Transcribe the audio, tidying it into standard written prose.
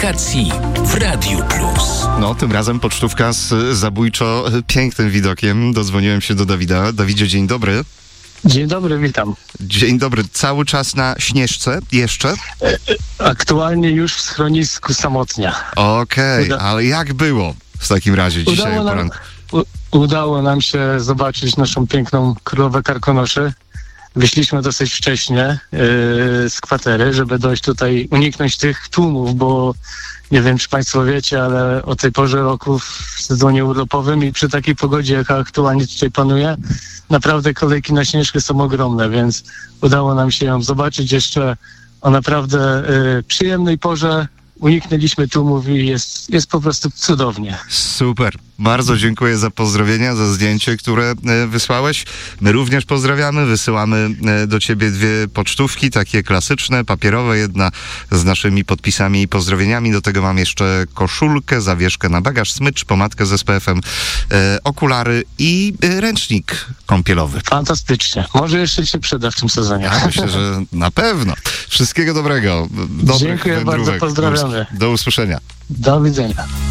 wakacji w Radiu Plus. No, tym razem pocztówka z zabójczo pięknym widokiem. Dodzwoniłem się do Dawida. Dawidzie, dzień dobry. Dzień dobry, witam. Dzień dobry. Cały czas na Śnieżce jeszcze? Aktualnie już w schronisku Samotnia. Okej, ale jak było w takim razie dzisiaj o poranku? Udało nam się zobaczyć naszą piękną królowę Karkonoszy. Wyszliśmy dosyć wcześnie z kwatery, żeby dojść tutaj, uniknąć tych tłumów, bo nie wiem, czy Państwo wiecie, ale o tej porze roku w sezonie urlopowym i przy takiej pogodzie, jaka aktualnie tutaj panuje, naprawdę kolejki na Śnieżkę są ogromne, więc udało nam się ją zobaczyć jeszcze o naprawdę przyjemnej porze. Uniknęliśmy tłumów i jest po prostu cudownie. Super. Bardzo dziękuję za pozdrowienia, za zdjęcie, które wysłałeś. My również pozdrawiamy. Wysyłamy do ciebie 2 pocztówki, takie klasyczne, papierowe. Jedna z naszymi podpisami i pozdrowieniami. Do tego mam jeszcze koszulkę, zawieszkę na bagaż, smycz, pomadkę z SPF-em, okulary i ręcznik kąpielowy. Fantastycznie. Może jeszcze się przyda w tym sezonie. Ja myślę, że na pewno. Wszystkiego dobrego. Dziękuję bardzo, pozdrawiamy. Do usłyszenia. Do widzenia.